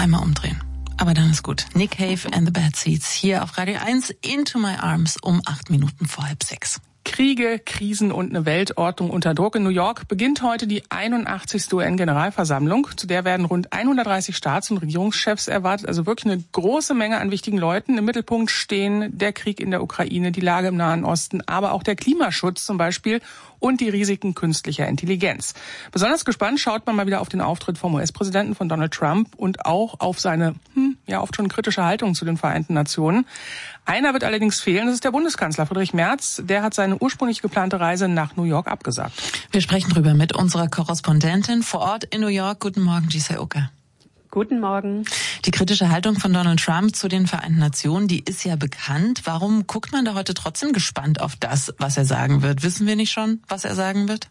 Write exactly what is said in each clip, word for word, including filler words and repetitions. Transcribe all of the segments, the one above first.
dreimal umdrehen. Aber dann ist gut. Nick Cave and the Bad Seeds hier auf Radio eins, Into My Arms um acht Minuten vor halb sechs. Kriege, Krisen und eine Weltordnung unter Druck. In New York beginnt heute die einundachtzigste U N-Generalversammlung. Zu der werden rund hundertdreißig Staats- und Regierungschefs erwartet. Also wirklich eine große Menge an wichtigen Leuten. Im Mittelpunkt stehen der Krieg in der Ukraine, die Lage im Nahen Osten, aber auch der Klimaschutz zum Beispiel und die Risiken künstlicher Intelligenz. Besonders gespannt schaut man mal wieder auf den Auftritt vom U S-Präsidenten, von Donald Trump, und auch auf seine hm, ja oft schon kritische Haltung zu den Vereinten Nationen. Einer wird allerdings fehlen, das ist der Bundeskanzler Friedrich Merz. Der hat seine ursprünglich geplante Reise nach New York abgesagt. Wir sprechen drüber mit unserer Korrespondentin vor Ort in New York. Guten Morgen, Gisela Ucker. Guten Morgen. Die kritische Haltung von Donald Trump zu den Vereinten Nationen, die ist ja bekannt. Warum guckt man da heute trotzdem gespannt auf das, was er sagen wird? Wissen wir nicht schon, was er sagen wird?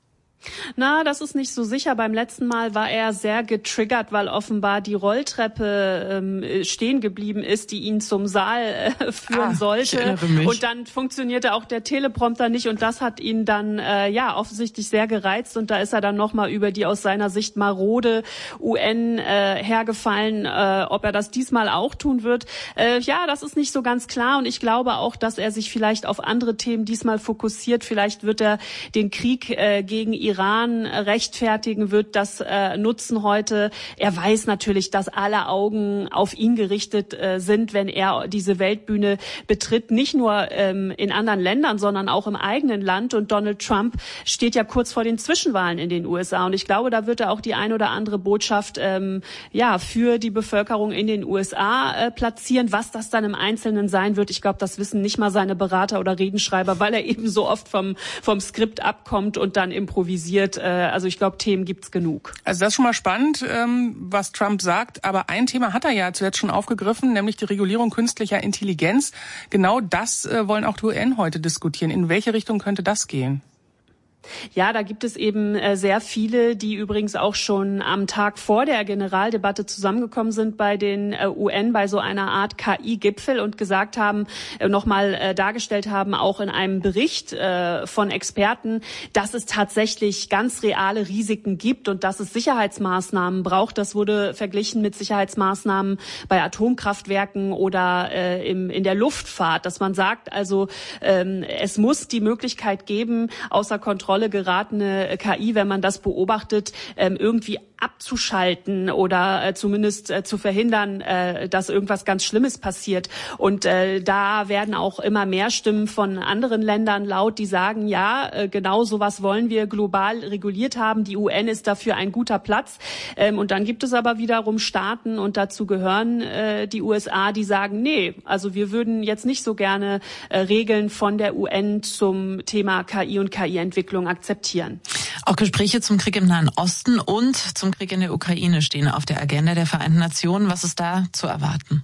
Na, das ist nicht so sicher. Beim letzten Mal war er sehr getriggert, weil offenbar die Rolltreppe ähm, stehen geblieben ist, die ihn zum Saal äh, führen ah, sollte. Und dann funktionierte auch der Teleprompter nicht und das hat ihn dann äh, ja offensichtlich sehr gereizt und da ist er dann nochmal über die aus seiner Sicht marode U N äh, hergefallen. Äh, ob er das diesmal auch tun wird, äh, ja, das ist nicht so ganz klar und ich glaube auch, dass er sich vielleicht auf andere Themen diesmal fokussiert. Vielleicht wird er den Krieg äh, gegen Iran rechtfertigen, wird das äh, nutzen heute. Er weiß natürlich, dass alle Augen auf ihn gerichtet äh, sind, wenn er diese Weltbühne betritt. Nicht nur ähm, in anderen Ländern, sondern auch im eigenen Land. Und Donald Trump steht ja kurz vor den Zwischenwahlen in den U S A. Und ich glaube, da wird er auch die ein oder andere Botschaft ähm, ja für die Bevölkerung in den U S A äh, platzieren. Was das dann im Einzelnen sein wird, ich glaube, das wissen nicht mal seine Berater oder Redenschreiber, weil er eben so oft vom, vom Skript abkommt und dann improvisiert. Also ich glaube, Themen gibt's genug. Also das ist schon mal spannend, was Trump sagt. Aber ein Thema hat er ja zuletzt schon aufgegriffen, nämlich die Regulierung künstlicher Intelligenz. Genau das wollen auch die U N heute diskutieren. In welche Richtung könnte das gehen? Ja, da gibt es eben sehr viele, die übrigens auch schon am Tag vor der Generaldebatte zusammengekommen sind bei den U N, bei so einer Art K I-Gipfel und gesagt haben, nochmal dargestellt haben, auch in einem Bericht von Experten, dass es tatsächlich ganz reale Risiken gibt und dass es Sicherheitsmaßnahmen braucht. Das wurde verglichen mit Sicherheitsmaßnahmen bei Atomkraftwerken oder in der Luftfahrt, dass man sagt, also es muss die Möglichkeit geben, außer Kontrolle geratene K I, wenn man das beobachtet, irgendwie abzuschalten oder äh, zumindest äh, zu verhindern, äh, dass irgendwas ganz Schlimmes passiert. Und äh, da werden auch immer mehr Stimmen von anderen Ländern laut, die sagen, ja, äh, genau sowas wollen wir global reguliert haben. Die U N ist dafür ein guter Platz. Ähm, und dann gibt es aber wiederum Staaten, und dazu gehören äh, die U S A, die sagen, nee, also wir würden jetzt nicht so gerne äh, Regeln von der U N zum Thema K I und K I-Entwicklung akzeptieren. Auch Gespräche zum Krieg im Nahen Osten und zum Krieg in der Ukraine stehen auf der Agenda der Vereinten Nationen. Was ist da zu erwarten?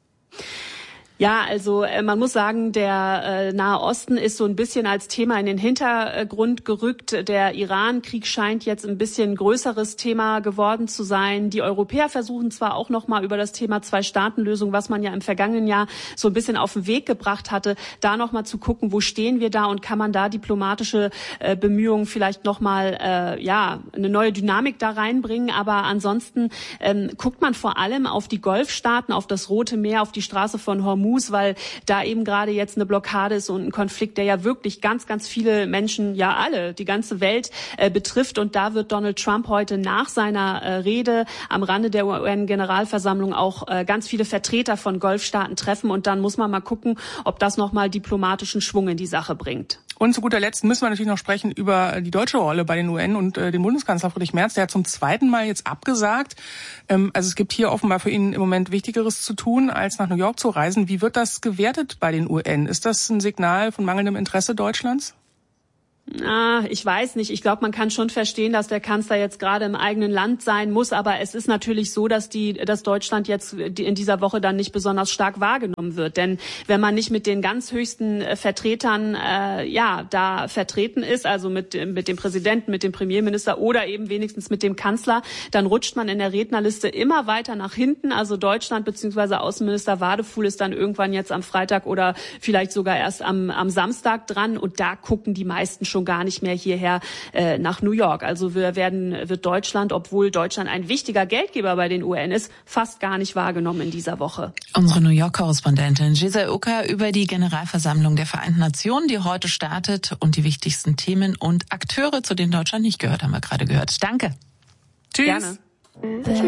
Ja, also äh, man muss sagen, der äh, Nahe Osten ist so ein bisschen als Thema in den Hintergrund gerückt. Der Iran-Krieg scheint jetzt ein bisschen größeres Thema geworden zu sein. Die Europäer versuchen zwar auch noch mal über das Thema Zwei-Staaten-Lösung, was man ja im vergangenen Jahr so ein bisschen auf den Weg gebracht hatte, da noch mal zu gucken, wo stehen wir da und kann man da diplomatische äh, Bemühungen vielleicht noch mal äh, ja eine neue Dynamik da reinbringen. Aber ansonsten ähm, guckt man vor allem auf die Golfstaaten, auf das Rote Meer, auf die Straße von Hormuz, weil da eben gerade jetzt eine Blockade ist und ein Konflikt, der ja wirklich ganz, ganz viele Menschen, ja alle, die ganze Welt äh, betrifft. Und da wird Donald Trump heute nach seiner äh, Rede am Rande der U N-Generalversammlung auch äh, ganz viele Vertreter von Golfstaaten treffen. Und dann muss man mal gucken, ob das nochmal diplomatischen Schwung in die Sache bringt. Und zu guter Letzt müssen wir natürlich noch sprechen über die deutsche Rolle bei den U N und äh, den Bundeskanzler Friedrich Merz. Der hat zum zweiten Mal jetzt abgesagt. Ähm, also es gibt hier offenbar für ihn im Moment Wichtigeres zu tun, als nach New York zu reisen. Wie wird das gewertet bei den U N? Ist das ein Signal von mangelndem Interesse Deutschlands? Ah, ich weiß nicht. Ich glaube, man kann schon verstehen, dass der Kanzler jetzt gerade im eigenen Land sein muss. Aber es ist natürlich so, dass die, dass Deutschland jetzt in dieser Woche dann nicht besonders stark wahrgenommen wird. Denn wenn man nicht mit den ganz höchsten Vertretern, äh, ja, da vertreten ist, also mit, mit dem Präsidenten, mit dem Premierminister oder eben wenigstens mit dem Kanzler, dann rutscht man in der Rednerliste immer weiter nach hinten. Also Deutschland bzw. Außenminister Wadefuhl ist dann irgendwann jetzt am Freitag oder vielleicht sogar erst am, am Samstag dran. Und da gucken die meisten schon schon gar nicht mehr hierher äh, nach New York. Also wir werden, wird Deutschland, obwohl Deutschland ein wichtiger Geldgeber bei den U N ist, fast gar nicht wahrgenommen in dieser Woche. Unsere New York-Korrespondentin Giselle Ucker über die Generalversammlung der Vereinten Nationen, die heute startet, und die wichtigsten Themen und Akteure, zu denen Deutschland nicht gehört, haben wir gerade gehört. Danke. Tschüss. Gerne.